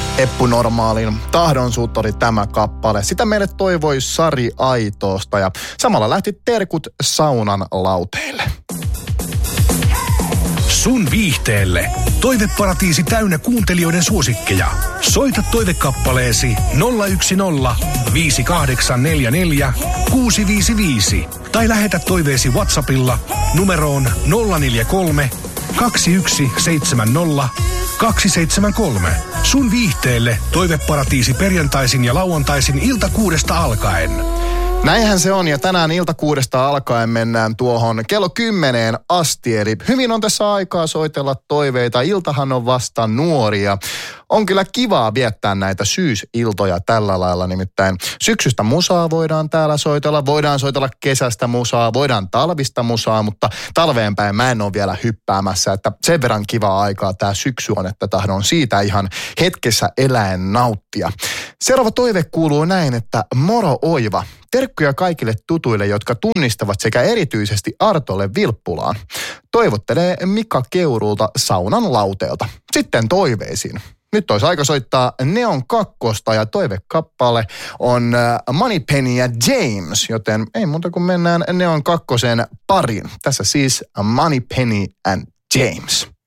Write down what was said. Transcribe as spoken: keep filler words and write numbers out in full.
Eppu Normaalin Tahdon sut oli tämä kappale. Sitä meille toivoi Sari Aitoosta ja samalla lähti terkut saunan lauteille. Sun viihteelle. Toiveparatiisi täynnä kuuntelijoiden suosikkeja. Soita toivekappaleesi nolla yksi nolla viisi kahdeksan neljä neljä kuusi viisi viisi tai lähetä toiveesi WhatsAppilla numeroon nolla neljä kolme kaksi yksi seitsemän nolla kaksi seitsemän kolme. Sun viihteelle toiveparatiisi perjantaisin ja lauantaisin ilta kuudesta alkaen. Näinhän se on ja tänään ilta kuudesta alkaen mennään tuohon kello kymmeneen asti. Eli hyvin on tässä aikaa soitella toiveita. Iltahan on vasta nuoria. On kyllä kivaa viettää näitä syysiltoja tällä lailla. Nimittäin syksystä musaa voidaan täällä soitella. Voidaan soitella kesästä musaa, voidaan talvista musaa, mutta talveen päin mä en ole vielä hyppäämässä. Että sen verran kivaa aikaa tää syksy on, että tahdon siitä ihan hetkessä eläen nauttia. Seuraava toive kuuluu näin, että moro Oiva. Terkkuja kaikille tutuille, jotka tunnistavat sekä erityisesti Artolle Vilppulaan. Toivottelee Mika Keurulta saunan lauteelta. Sitten toiveisiin. Nyt olisi aika soittaa Neon kakkosta ja toivekappale on Moneypenny ja James, joten ei muuta kuin mennään Neon kakkosen pariin. Tässä siis Moneypenny and James.